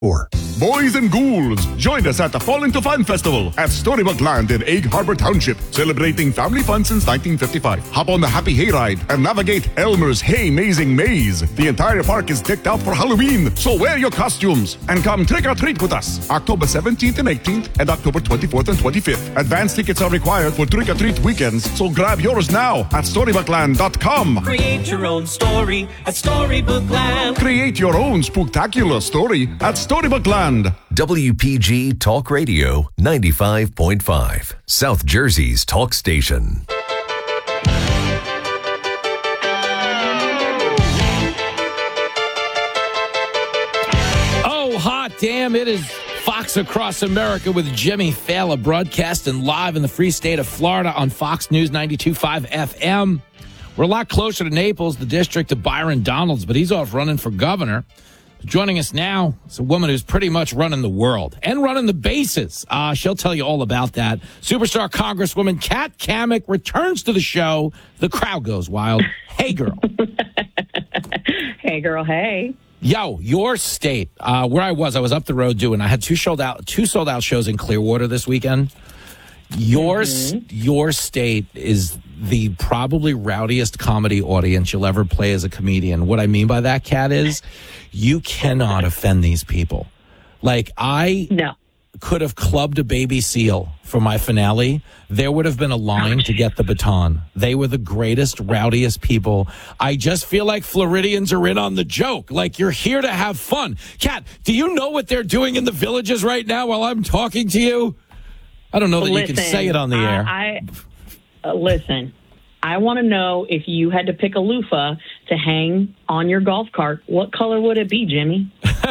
Boys and ghouls, join us at the Fall into Fun Festival at Storybook Land in Egg Harbor Township, celebrating family fun since 1955. Hop on the Happy Hayride and navigate Elmer's Hay-Mazing Maze. The entire park is decked out for Halloween, so wear your costumes and come trick-or-treat with us. October 17th and 18th and October 24th and 25th. Advance tickets are required for trick-or-treat weekends, so grab yours now at StorybookLand.com. Create your own story at Storybook Land. Create your own spooktacular story at Storybook Land. WPG Talk Radio 95.5, South Jersey's talk station. Oh, hot damn, it is Fox Across America with Jimmy Fallon, broadcasting live in the free state of Florida on Fox News 92.5 FM. We're a lot closer to Naples, the district of Byron Donalds, but he's off running for governor. Joining us now is a woman who's pretty much running the world and running the bases. She'll tell you all about that. Superstar Congresswoman Kat Cammack returns to the show. The crowd goes wild. Hey, girl. Hey, girl. Hey. Yo, your state, where I was up the road I had two sold out shows in Clearwater this weekend. Your state is the probably rowdiest comedy audience you'll ever play as a comedian. What I mean by that, Kat, is you cannot offend these people. Like, I could have clubbed a baby seal for my finale. There would have been a line to get the baton. They were the greatest, rowdiest people. I just feel like Floridians are in on the joke. Like, you're here to have fun. Kat, do you know what they're doing in the villages right now while I'm talking to you? I don't know that you can say it on the air. Listen, I want to know, if you had to pick a loofah to hang on your golf cart, what color would it be, Jimmy?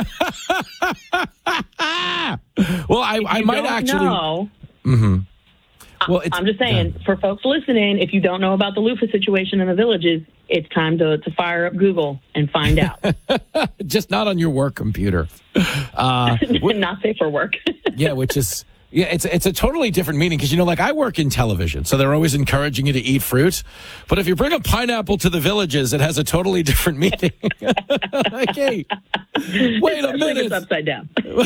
Well, I might actually know. Mm-hmm. Well, I'm just saying, for folks listening, if you don't know about the loofah situation in the villages, it's time to fire up Google and find out. Just not on your work computer. Not safe for work. Yeah, which is... Yeah, it's a totally different meaning because, like, I work in television, so they're always encouraging you to eat fruit. But if you bring a pineapple to the villages, it has a totally different meaning. Okay, wait a minute. It's upside down.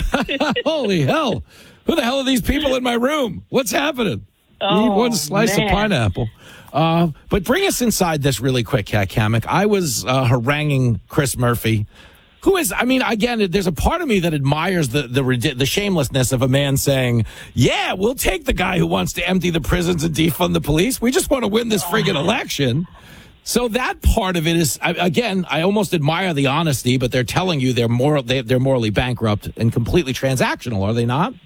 Holy hell. Who the hell are these people in my room? What's happening? Oh, Eat one slice of pineapple. But bring us inside this really quick, Kat Cammack. I was haranguing Chris Murphy, who is, again, there's a part of me that admires the shamelessness of a man saying, yeah, we'll take the guy who wants to empty the prisons and defund the police. We just want to win this friggin' election. So that part of it is, again, I almost admire the honesty, but they're telling you they're morally bankrupt and completely transactional, are they not?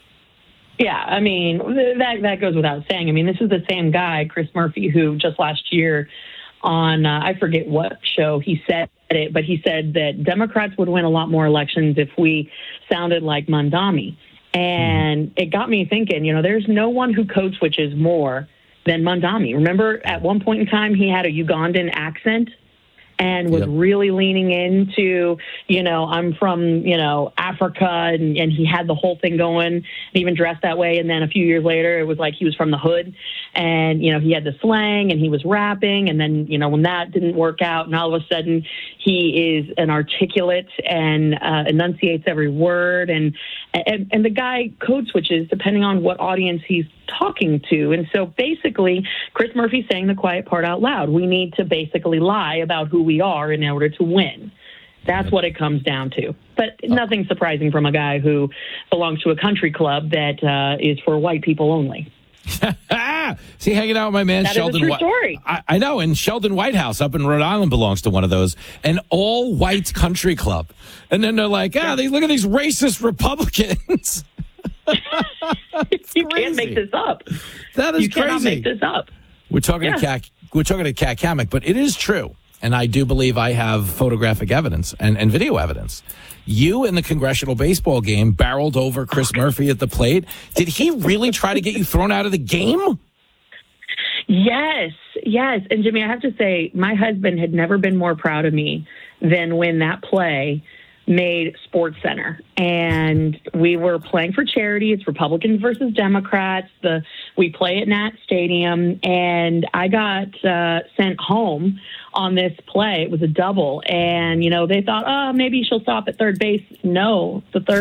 Yeah, that goes without saying. This is the same guy, Chris Murphy, who just last year on, I forget what show he said it, but he said that Democrats would win a lot more elections if we sounded like Mandami. And it got me thinking, there's no one who code switches more than Mandami. Remember, at one point in time, he had a Ugandan accent and was really leaning into, I'm from, Africa, and he had the whole thing going, and even dressed that way. And then a few years later, it was like he was from the hood, and, he had the slang, and he was rapping. And then, when that didn't work out, and all of a sudden he is an articulate and enunciates every word. And the guy code switches depending on what audience he's talking to. And so basically, Chris Murphy's saying the quiet part out loud. We need to basically lie about who we are in order to win. That's what it comes down to. But nothing surprising from a guy who belongs to a country club that is for white people only. See, hanging out with my man that Sheldon. Is a true story. I know, and Sheldon Whitehouse up in Rhode Island belongs to one of those, an all-white country club. And then they're like, look at these racist Republicans. You can't make this up. That is you crazy. Cannot make this up. We're talking to Kat Cammack, but it is true, and I do believe I have photographic evidence and video evidence. You in the congressional baseball game barreled over Chris Murphy at the plate. Did he really try to get you thrown out of the game? Yes. And Jimmy, I have to say, my husband had never been more proud of me than when that play made Sports Center. And we were playing for charity. It's Republicans versus Democrats. We play at Nat Stadium. And I got sent home on this play. It was a double. And, they thought, oh, maybe she'll stop at third base. No, the third